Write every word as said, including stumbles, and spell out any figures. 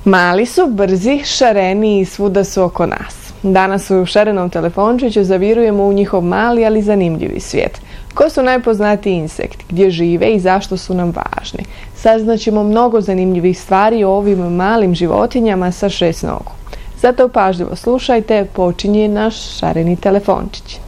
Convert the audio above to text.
Mali su, brzi, šareni i svuda su oko nas. Danas u šarenom telefončiću zavirujemo u njihov mali, ali zanimljivi svijet. Ko su najpoznatiji insekti, gdje žive i zašto su nam važni? Saznaćemo mnogo zanimljivih stvari o ovim malim životinjama sa šest nogu. Zato pažljivo slušajte, počinje naš šareni telefončić.